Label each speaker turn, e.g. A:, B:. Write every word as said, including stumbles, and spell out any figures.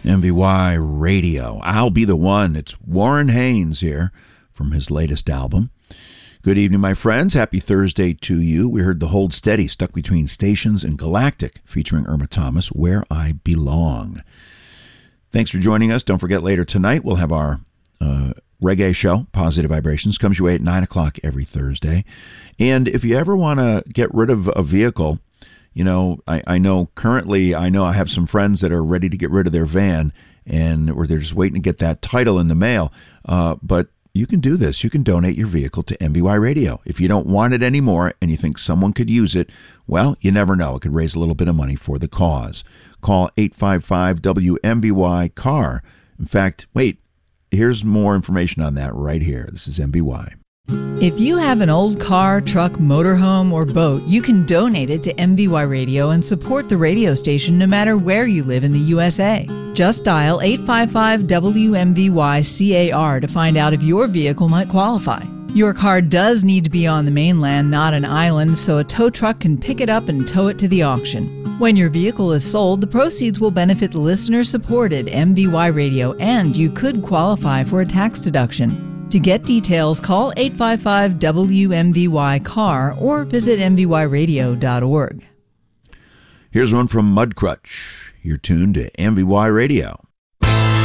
A: M V Y Radio. I'll Be the One. It's Warren Haynes here from his latest album. Good evening, my friends. Happy Thursday to you. We heard the Hold Steady, Stuck Between Stations, and Galactic, featuring Irma Thomas, Where I Belong. Thanks for joining us. Don't forget, later tonight we'll have our uh, reggae show, Positive Vibrations. Comes your way at nine o'clock every Thursday. And if you ever want to get rid of a vehicle, you know, I, I know currently, I know I have some friends that are ready to get rid of their van, and or they're just waiting to get that title in the mail. Uh, but you can do this. You can donate your vehicle to M V Y Radio. If you don't want it anymore and you think someone could use it, well, you never know. It could raise a little bit of money for the cause. Call eight five five W M V Y C A R. In fact, wait, here's more information on that right here. This is M V Y.
B: If you have an old car, truck, motorhome, or boat, you can donate it to M V Y Radio and support the radio station no matter where you live in the U S A. Just dial eight five five W M V Y C A R to find out if your vehicle might qualify. Your car does need to be on the mainland, not an island, so a tow truck can pick it up and tow it to the auction. When your vehicle is sold, the proceeds will benefit listener-supported M V Y Radio, and you could qualify for a tax deduction. To get details, call eight five five W M V Y C A R or visit M V Y radio dot org.
A: Here's one from Mudcrutch. You're tuned to M V Y Radio.